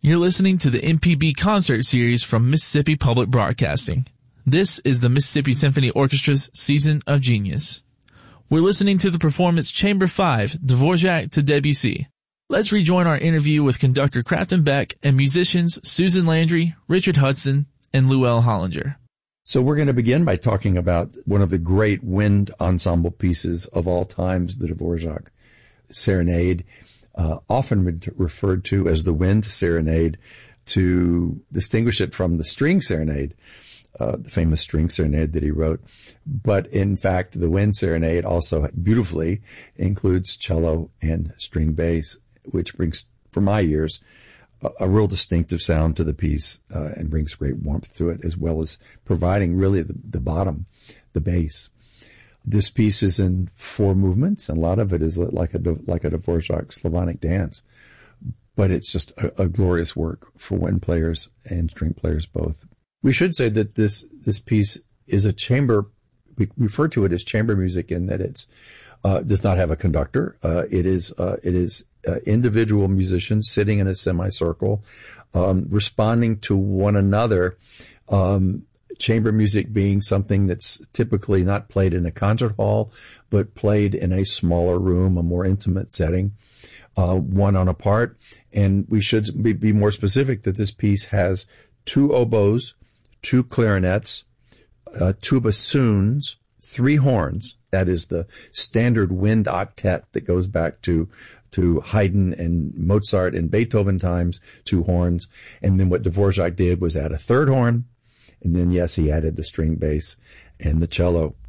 You're listening to the MPB concert series from Mississippi Public Broadcasting. This is the Mississippi Symphony Orchestra's Season of Genius. We're listening to the performance Chamber 5, Dvorak to Debussy. Let's rejoin our interview with conductor Crafton Beck and musicians Susan Landry, Richard Hudson, and Llewellyn Hollinger. So we're going to begin by talking about one of the great wind ensemble pieces of all times, the Dvorak Serenade, often referred to as the Wind Serenade, to distinguish it from the String Serenade, the famous String Serenade that he wrote. But in fact, the Wind Serenade also beautifully includes cello and string bass, which brings, for my ears, a real distinctive sound to the piece, and brings great warmth to it, as well as providing really the bottom, the bass. This piece is in 4 movements, and a lot of it is like a Dvorak Slavonic dance. But it's just a glorious work for wind players and string players both. We should say that this piece is a chamber. We refer to it as chamber music in that it's does not have a conductor. It is individual musicians sitting in a semicircle, responding to one another. Chamber music being something that's typically not played in a concert hall, but played in a smaller room, a more intimate setting, one on a part. And we should be more specific that this piece has 2 oboes, 2 clarinets, 2 bassoons, 3 horns. That is the standard wind octet that goes back to Haydn and Mozart and Beethoven times, 2 horns. And then what Dvorak did was add a 3rd horn. And then, yes, he added the string bass and the cello.